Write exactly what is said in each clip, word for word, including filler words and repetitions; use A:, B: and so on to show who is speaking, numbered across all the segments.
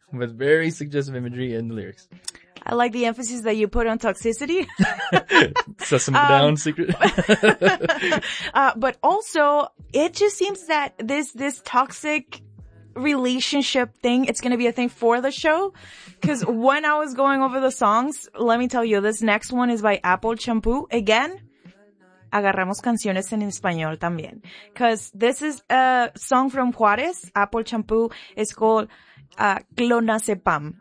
A: with very suggestive imagery in the lyrics.
B: I like the emphasis that you put on toxicity.
A: Sussing
B: Um,
A: down secret.
B: uh, but also, it just seems that this, this toxic relationship thing, it's gonna be a thing for the show. Cause when I was going over the songs, let me tell you, this next one is by Apple Champú. Again, agarramos canciones en español también. Cause this is a song from Juarez. Apple Champú is called, uh, Clonazepam.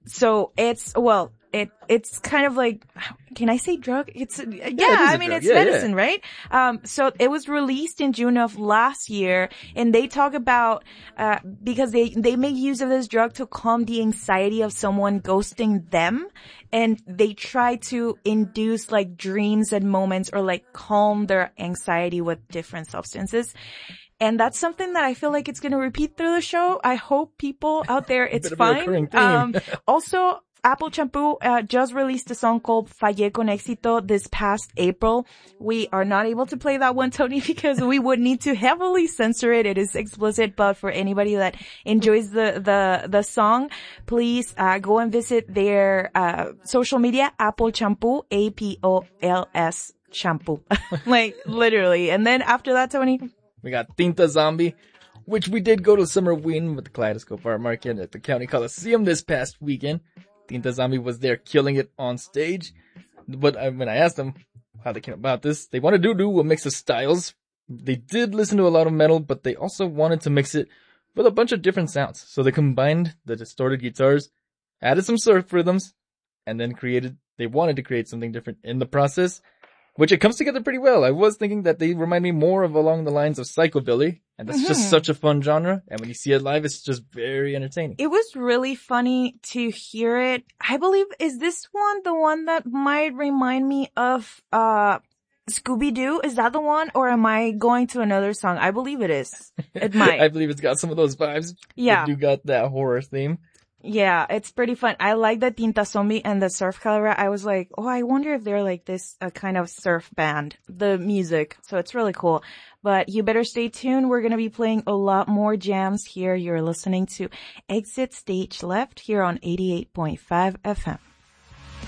B: So it's, well, it, it's kind of like, can I say drug? It's, yeah,
A: yeah
B: I mean,
A: drug.
B: it's
A: yeah,
B: medicine,
A: yeah.
B: right? Um, so it was released in June of last year, and they talk about, uh, because they, they make use of this drug to calm the anxiety of someone ghosting them, and they try to induce like dreams and moments or like calm their anxiety with different substances. And that's something that I feel like it's going to repeat through the show. I hope people out there, it's fine. Um, also, Apple Champú uh, just released a song called Fallé con Éxito this past April. We are not able to play that one, Tony, because we would need to heavily censor it. It is explicit, but for anybody that enjoys the the the song, please uh go and visit their uh social media, Apple Champú, A P O L S Shampoo. Like, literally. And then after that, Tony?
A: We got Tinta Zombie, which we did go to Summer Win with the Kaleidoscope Art Market at the County Coliseum this past weekend. Tinta Zombie was there killing it on stage. But I, when I asked them how they came about this, they wanted to do a mix of styles. They did listen to a lot of metal, but they also wanted to mix it with a bunch of different sounds. So they combined the distorted guitars, added some surf rhythms, and then created, they wanted to create something different in the process, which it comes together pretty well. I was thinking that they remind me more of along the lines of psychobilly, and that's mm-hmm. just such a fun genre. And when you see it live, it's just very entertaining.
B: It was really funny to hear it. I believe, is this one the one that might remind me of, uh, Scooby-Doo? Is that the one? Or am I going to another song? I believe it is. It might.
A: I believe it's got some of those vibes.
B: Yeah.
A: You got that horror theme.
B: Yeah, it's pretty fun. I like the Tinta Zombie and the Surf Calibra. I was like, oh, I wonder if they're like this uh, kind of surf band, the music. So it's really cool. But you better stay tuned. We're going to be playing a lot more jams here. You're listening to Exit Stage Left here on eighty-eight point five F M.